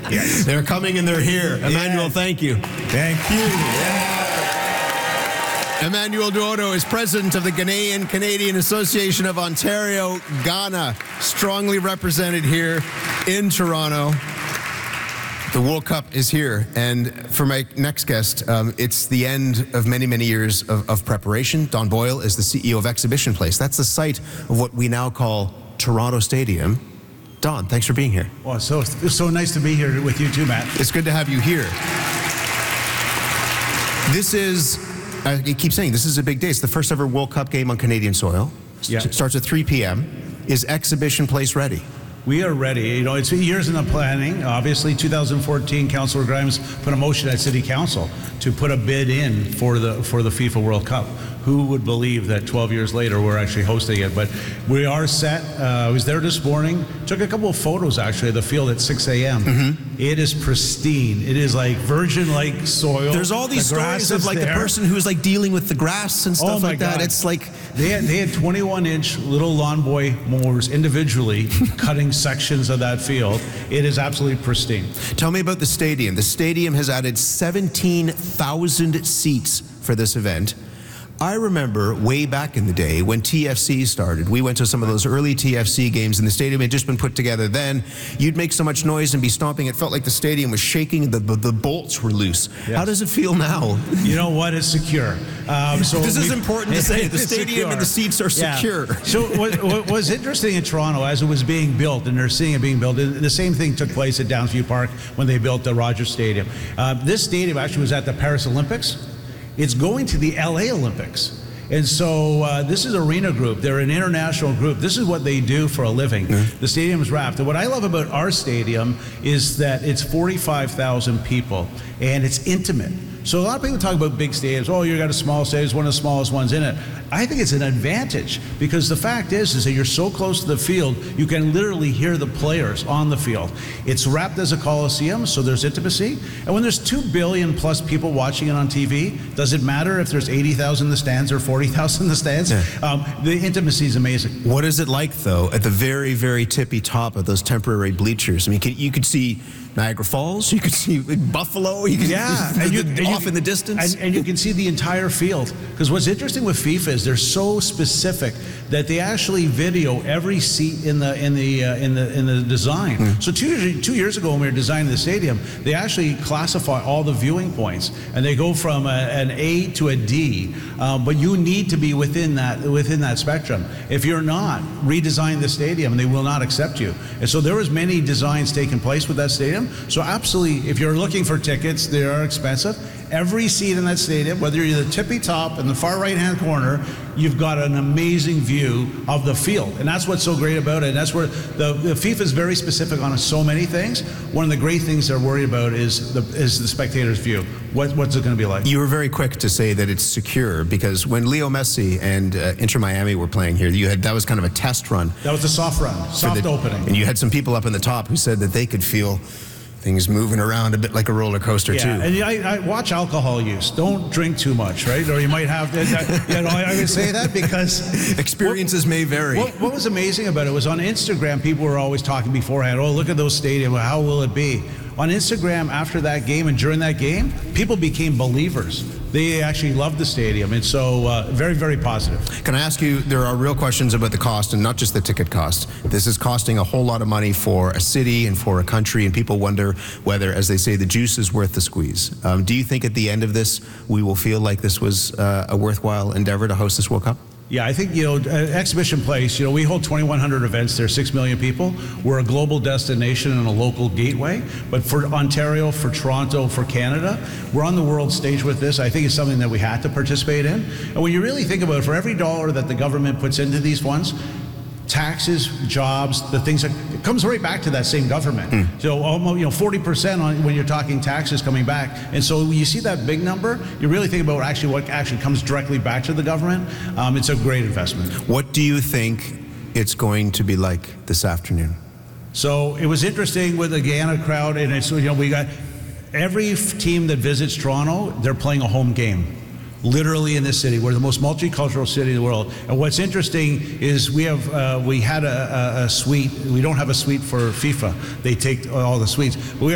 Yes. They're coming and they're here. Emmanuel, thank you. Thank you. Yeah. Emmanuel Duoto is president of the Ghanaian Canadian Association of Ontario, Ghana, strongly represented here in Toronto. The World Cup is here, and for my next guest, it's the end of many, many years of preparation. Don Boyle is the CEO of Exhibition Place. That's the site of what we now call Toronto Stadium. Don, thanks for being here. Well, it's so nice to be here with you too, Matt. It's good to have you here. This is, I keep saying, this is a big day. It's the first ever World Cup game on Canadian soil. Yeah. Starts at 3 p.m. Is Exhibition Place ready? We are ready. You know, it's years in the planning. Obviously, 2014, Councillor Grimes put a motion at City Council to put a bid in for the FIFA World Cup. Who would believe that 12 years later we're actually hosting it? But we are set. I was there this morning. Took a couple of photos actually of the field at 6 a.m. Mm-hmm. It is pristine. It is like virgin-like soil. There's all these stories of like the person who's like dealing with the grass and stuff like that. It's like they had 21-inch little lawn boy mowers individually cutting sections of that field. It is absolutely pristine. Tell me about the stadium. The stadium has added 17,000 seats for this event. I remember way back in the day when TFC started, we went to some of those early TFC games and the stadium had just been put together then. You'd make so much noise and be stomping, it felt like the stadium was shaking, the bolts were loose. Yes. How does it feel now? You know what? It's secure. So this is important to say. The stadium secure. And the seats are secure. Yeah. So what was interesting in Toronto as it was being built, and they're seeing it being built, the same thing took place at Downsview Park when they built the Rogers Stadium. This stadium actually was at the Paris Olympics. It's going to the LA Olympics. And so this is Arena Group. They're an international group. This is what they do for a living. Mm-hmm. The stadium is wrapped. And what I love about our stadium is that it's 45,000 people and it's intimate. So a lot of people talk about big stadiums. Oh, you got a small stadium, it's one of the smallest ones in it. I think it's an advantage because the fact is that you're so close to the field, you can literally hear the players on the field. It's wrapped as a coliseum, so there's intimacy. And when there's 2 billion plus people watching it on TV, does it matter if there's 80,000 in the stands or 40,000 in the stands? Yeah. The intimacy is amazing. What is it like, though, at the very, very tippy top of those temporary bleachers? I mean, you could see Niagara Falls, you could see Buffalo, you could see off in the distance. And you can see the entire field. Because what's interesting with FIFA is they're so specific that they actually video every seat in the design. Mm. So two years ago when we were designing the stadium, they actually classify all the viewing points, and they go from an A to a D. But you need to be within that spectrum. If you're not, redesign the stadium, and they will not accept you. And so there was many designs taking place with that stadium. So absolutely, if you're looking for tickets, they are expensive. Every seat in that stadium, whether you're the tippy top in the far right-hand corner, you've got an amazing view of the field. And that's what's so great about it. And that's where the FIFA is very specific on so many things. One of the great things they're worried about is the spectator's view. What's it going to be like? You were very quick to say that it's secure because when Leo Messi and Inter Miami were playing here, that was kind of a test run. That was a soft run, soft opening. And you had some people up in the top who said that they could feel things moving around a bit like a roller coaster too. And I watch alcohol use. Don't drink too much, right? Or you might have. I would say that because experiences may vary. What was amazing about it was on Instagram, people were always talking beforehand. Oh, look at those stadiums. How will it be? On Instagram, after that game and during that game, people became believers. They actually loved the stadium, and so very, very positive. Can I ask you, there are real questions about the cost and not just the ticket cost. This is costing a whole lot of money for a city and for a country, and people wonder whether, as they say, the juice is worth the squeeze. Do you think at the end of this, we will feel like this was a worthwhile endeavor to host this World Cup? Yeah, I think, Exhibition Place, we hold 2,100 events there, 6 million people. We're a global destination and a local gateway. But for Ontario, for Toronto, for Canada, we're on the world stage with this. I think it's something that we had to participate in. And when you really think about it, for every dollar that the government puts into these funds, taxes, jobs, the things that it comes right back to that same government. So almost 40% on when you're talking taxes coming back. And so when you see that big number, you really think about what actually comes directly back to the government. It's a great investment. What do you think it's going to be like this afternoon? So it was interesting with the Ghana crowd, and it's we got every team that visits Toronto, they're playing a home game. Literally in this city. We're the most multicultural city in the world. And what's interesting is we had a suite. We don't have a suite for FIFA. They take all the suites.